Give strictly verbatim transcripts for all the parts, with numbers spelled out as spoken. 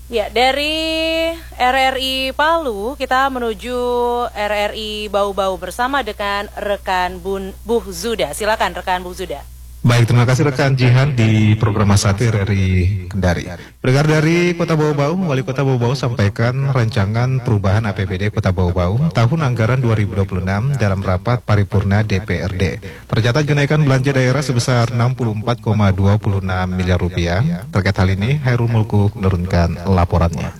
Ya, dari R R I Palu kita menuju R R I Bau-Bau bersama dengan rekan Bun Buh Zuda. Silakan rekan Buh Zuda. Baik, terima kasih rekan Jihan di program satu R R I Kendari. Pendengar dari Kota Bau-Bau, Wali Kota Bau-Bau sampaikan rancangan perubahan A P B D Kota Bau-Bau tahun anggaran dua ribu dua puluh enam dalam rapat paripurna D P R D. Tercatat kenaikan belanja daerah sebesar enam puluh empat koma dua enam miliar rupiah. Terkait hal ini, Hairul Mulku menurunkan laporannya.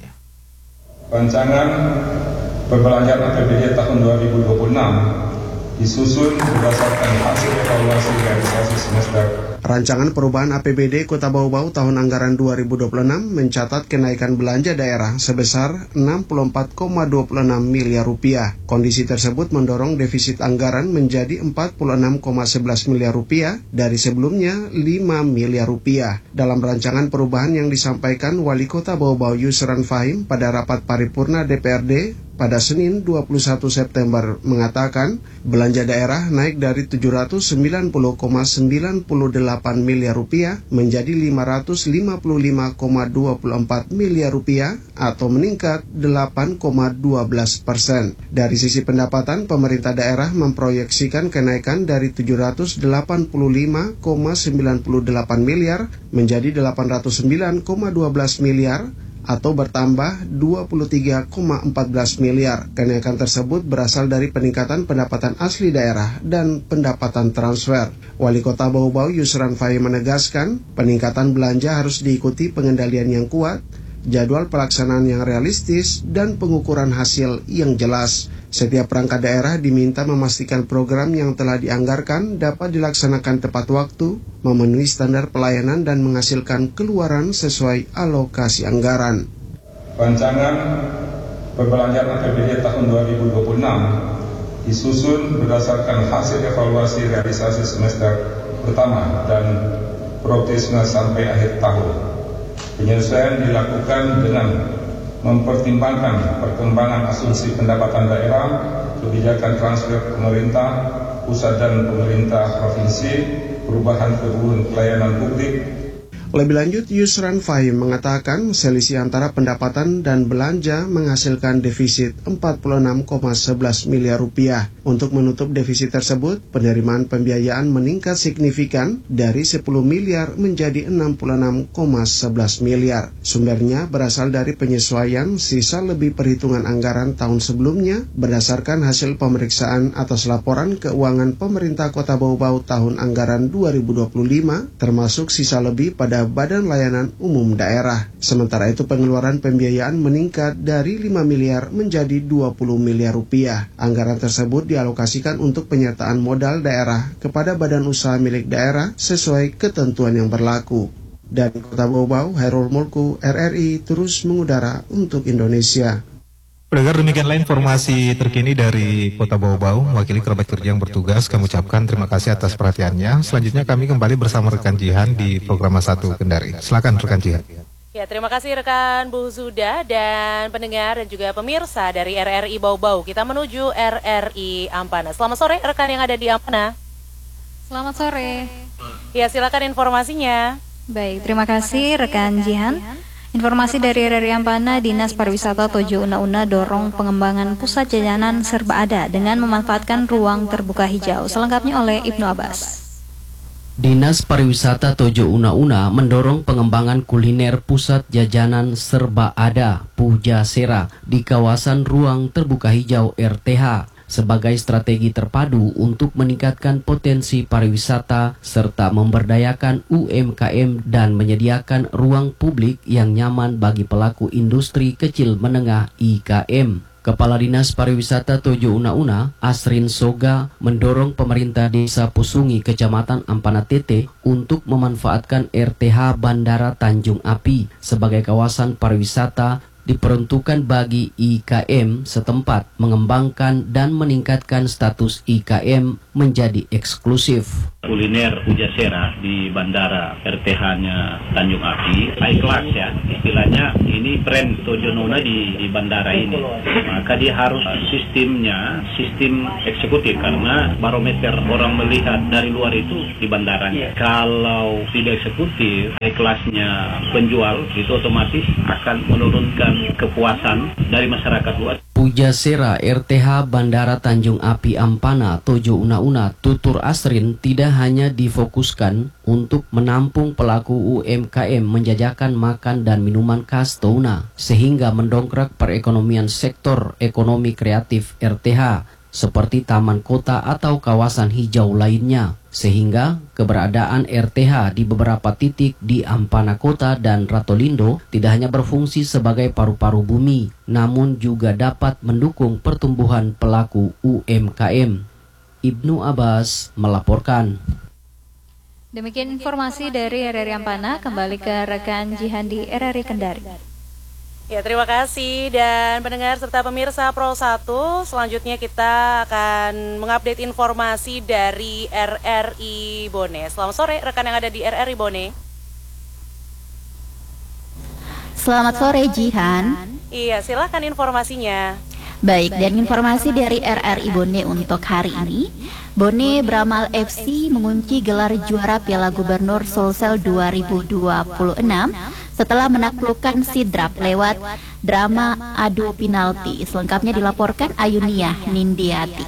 Rancangan perbelanjaan A P B D tahun dua ribu dua puluh enam disusun berdasarkan hasil evaluasi realisasi semester. Rancangan perubahan A P B D Kota Bau-Bau tahun anggaran dua ribu dua puluh enam mencatat kenaikan belanja daerah sebesar enam puluh empat koma dua enam miliar rupiah. Kondisi tersebut mendorong defisit anggaran menjadi empat puluh enam koma sebelas miliar rupiah dari sebelumnya lima miliar rupiah. Dalam rancangan perubahan yang disampaikan Wali Kota Bau-Bau Yusran Fahim pada rapat paripurna D P R D pada Senin dua puluh satu September mengatakan belanja daerah naik dari tujuh ratus sembilan puluh koma sembilan delapan miliar rupiah menjadi lima ratus lima puluh lima koma dua empat miliar rupiah atau meningkat delapan koma satu dua persen. Dari sisi pendapatan, pemerintah daerah memproyeksikan kenaikan dari tujuh ratus delapan puluh lima koma sembilan delapan miliar menjadi delapan ratus sembilan koma satu dua miliar atau bertambah dua puluh tiga koma empat belas miliar. Kenaikan tersebut berasal dari peningkatan pendapatan asli daerah dan pendapatan transfer. Wali Kota Bau-Bau Yusran Fahim menegaskan, peningkatan belanja harus diikuti pengendalian yang kuat, jadwal pelaksanaan yang realistis, dan pengukuran hasil yang jelas. Setiap perangkat daerah diminta memastikan program yang telah dianggarkan dapat dilaksanakan tepat waktu, memenuhi standar pelayanan dan menghasilkan keluaran sesuai alokasi anggaran. Rancangan perbelanjaan A P B D tahun dua ribu dua puluh enam disusun berdasarkan hasil evaluasi realisasi semester pertama dan progresnya sampai akhir tahun. Penyesuaian dilakukan dengan mempertimbangkan perkembangan asumsi pendapatan daerah, kebijakan transfer pemerintah pusat dan pemerintah provinsi, perubahan kebutuhan pelayanan publik. Lebih lanjut, Yusran Fahim mengatakan selisih antara pendapatan dan belanja menghasilkan defisit empat puluh enam koma sebelas miliar rupiah. Untuk menutup defisit tersebut, penerimaan pembiayaan meningkat signifikan dari sepuluh miliar menjadi enam puluh enam koma sebelas miliar. Sumbernya berasal dari penyesuaian sisa lebih perhitungan anggaran tahun sebelumnya berdasarkan hasil pemeriksaan atas laporan keuangan pemerintah Kota Bau-Bau tahun anggaran dua ribu dua puluh lima, termasuk sisa lebih pada Badan Layanan Umum Daerah. Sementara itu pengeluaran pembiayaan meningkat dari lima miliar menjadi dua puluh miliar rupiah. Anggaran tersebut dialokasikan untuk penyertaan modal daerah kepada badan usaha milik daerah sesuai ketentuan yang berlaku. Dari Kota Bau-Bau, Hairul Mulku, R R I terus mengudara untuk Indonesia. Pendengar, demikianlah informasi terkini dari Kota Bau-Bau. Wakili kerabat kerja yang bertugas, kami ucapkan terima kasih atas perhatiannya. Selanjutnya kami kembali bersama rekan Jihan di program satu Kendari. Silakan rekan Jihan. Ya, terima kasih rekan Bu Zuda dan pendengar dan juga pemirsa dari R R I Bau-Bau. Kita menuju R R I Ampana. Selamat sore rekan yang ada di Ampana. Selamat sore. Ya, silakan informasinya. Baik, terima kasih rekan Jihan. Informasi dari R R I Ampana, Dinas Pariwisata Tojo Una-Una dorong pengembangan pusat jajanan serba ada dengan memanfaatkan ruang terbuka hijau. Selengkapnya oleh Ibnu Abbas. Dinas Pariwisata Tojo Una-Una mendorong pengembangan kuliner pusat jajanan serba ada Pujasera di kawasan ruang terbuka hijau R T H sebagai strategi terpadu untuk meningkatkan potensi pariwisata serta memberdayakan U M K M dan menyediakan ruang publik yang nyaman bagi pelaku industri kecil menengah I K M. Kepala Dinas Pariwisata Tojo Una-Una, Asrin Soga, mendorong pemerintah Desa Pusungi, Kecamatan Ampana Tete untuk memanfaatkan R T H Bandara Tanjung Api sebagai kawasan pariwisata diperuntukkan bagi I K M setempat mengembangkan dan meningkatkan status I K M menjadi eksklusif. Kuliner Pujasera di Bandara R T H-nya Tanjung Api, high class ya, istilahnya ini brand Tojonona di, di bandara ini. Maka dia harus sistemnya, sistem eksekutif karena barometer orang melihat dari luar itu di bandaranya. Kalau tidak eksekutif, high class-nya penjual itu otomatis akan menurunkan kepuasan dari masyarakat luas. Pujasera R T H Bandara Tanjung Api Ampana Tojo Una Una Tutur Asrin tidak hanya difokuskan untuk menampung pelaku U M K M menjajakan makan dan minuman khas Touna, sehingga mendongkrak perekonomian sektor ekonomi kreatif R T H seperti taman kota atau kawasan hijau lainnya, sehingga keberadaan R T H di beberapa titik di Ampana Kota dan Ratolindo tidak hanya berfungsi sebagai paru-paru bumi, namun juga dapat mendukung pertumbuhan pelaku U M K M. Ibnu Abbas melaporkan. Demikian informasi dari R R I Ampana, kembali ke rekan Jihan di R R I Kendari. Ya, terima kasih dan pendengar serta pemirsa Pro satu. Selanjutnya kita akan mengupdate informasi dari R R I Bone. Selamat sore rekan yang ada di R R I Bone. Selamat sore Jihan. Iya, silakan informasinya. Baik, dan informasi dari R R I Bone untuk hari ini, Bone Beramal F C mengunci gelar juara Piala Gubernur Sulsel dua ribu dua puluh enam setelah menaklukkan Sidrap lewat drama adu penalti. Selengkapnya dilaporkan Ayunia Nindiati.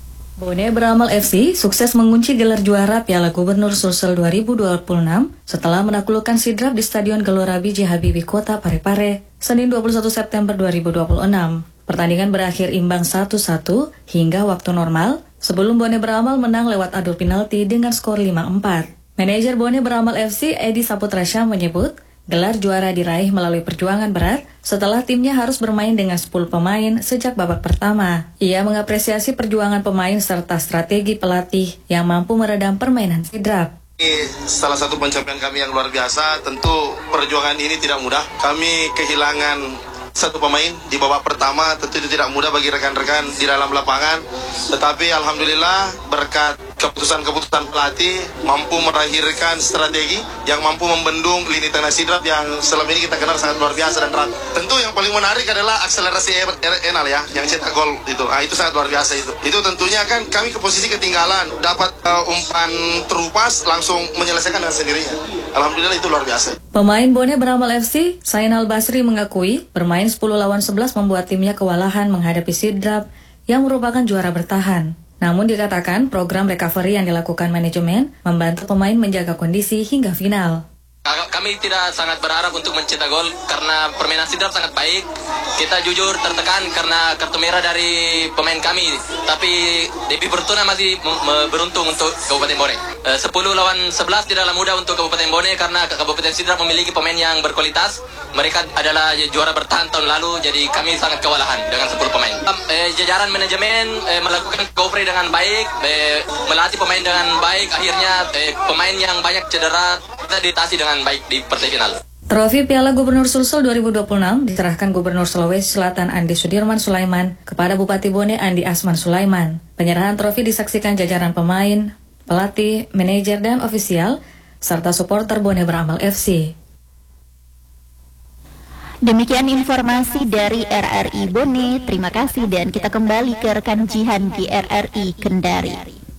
Bone Beramal F C sukses mengunci gelar juara Piala Gubernur Sulsel dua ribu dua puluh enam setelah menaklukkan Sidrap di Stadion Gelora B J Habibie Kota Parepare, Senin dua puluh satu September dua ribu dua puluh enam. Pertandingan berakhir imbang satu satu hingga waktu normal, sebelum Bone Beramal menang lewat adu penalti dengan skor lima empat. Manajer Bone Beramal F C Edi Saputra Syam menyebut, gelar juara diraih melalui perjuangan berat setelah timnya harus bermain dengan sepuluh pemain sejak babak pertama. Ia mengapresiasi perjuangan pemain serta strategi pelatih yang mampu meredam permainan Sidrap. Ini salah satu pencapaian kami yang luar biasa. Tentu perjuangan ini tidak mudah. Kami kehilangan satu pemain di babak pertama, tentu itu tidak mudah bagi rekan-rekan di dalam lapangan. Tetapi alhamdulillah berkat keputusan-keputusan pelatih mampu melahirkan strategi yang mampu membendung lini tengah Sidrap yang selama ini kita kenal sangat luar biasa dan rapi. Tentu yang paling menarik adalah akselerasi Enal ya, yang cetak gol itu. Ah, itu sangat luar biasa itu. Itu tentunya kan kami ke posisi ketinggalan, dapat uh, umpan terupas langsung menyelesaikan dengan sendirinya. Alhamdulillah itu luar biasa. Pemain Bone Beramal F C, Zainal Basri mengakui bermain sepuluh lawan sebelas membuat timnya kewalahan menghadapi Sidrap yang merupakan juara bertahan. Namun dikatakan program recovery yang dilakukan manajemen membantu pemain menjaga kondisi hingga final. Kami tidak sangat berharap untuk mencetak gol karena permainan Sidrap sangat baik. Kita jujur tertekan karena kartu merah dari pemain kami. Tapi Debbie Fortuna masih beruntung untuk Kabupaten Bone. sepuluh lawan sebelas tidaklah mudah untuk Kabupaten Bone karena Kabupaten Sidrap memiliki pemain yang berkualitas. Mereka adalah juara bertahan tahun lalu, jadi kami sangat kewalahan dengan sepuluh pemain. Eh, jajaran manajemen eh, melakukan recovery dengan baik, eh, melatih pemain dengan baik. Akhirnya eh, pemain yang banyak cedera kita ditasi dengan baik di partai final. Trofi Piala Gubernur Sulsel dua ribu dua puluh enam diserahkan Gubernur Sulawesi Selatan Andi Sudirman Sulaiman kepada Bupati Bone Andi Asman Sulaiman. Penyerahan trofi disaksikan jajaran pemain, pelatih, manajer dan ofisial serta supporter Bone Beramal F C. Demikian informasi dari R R I Bone. Terima kasih dan kita kembali ke rekan Jihan di R R I Kendari.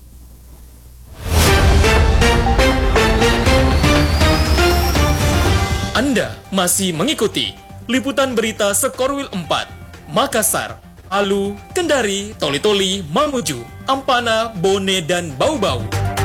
Anda masih mengikuti liputan berita Sekorwil empat, Makassar, Palu, Kendari, Toli-Toli, Mamuju, Ampana, Bone, dan Bau-Bau.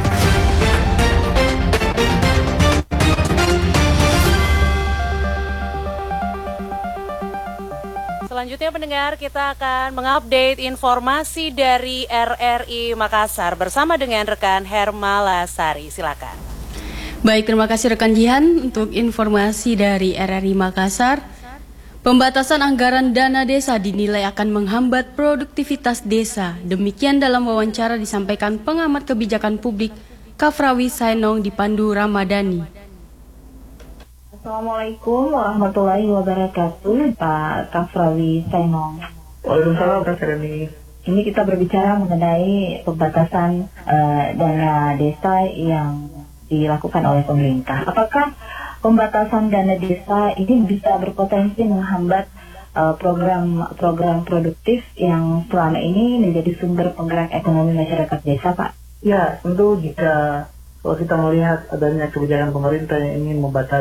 Selanjutnya pendengar, kita akan mengupdate informasi dari R R I Makassar bersama dengan rekan Hermala Sari. Silakan. Baik, terima kasih rekan Jihan untuk informasi dari R R I Makassar. Pembatasan anggaran dana desa dinilai akan menghambat produktivitas desa. Demikian dalam wawancara disampaikan pengamat kebijakan publik Kafrawi Sainong di Pandu Ramadhani. Assalamualaikum warahmatullahi wabarakatuh, Pak Kafrawi Sainong. Waalaikumsalam, Kak Sereni. Ini kita berbicara mengenai pembatasan uh, dana desa yang dilakukan oleh pemerintah. Apakah pembatasan dana desa ini bisa berpotensi menghambat uh, program-program produktif yang selama ini menjadi sumber penggerak ekonomi masyarakat desa, Pak? Ya, tentu jika kalau kita melihat adanya kebijakan pemerintah yang ingin membatasi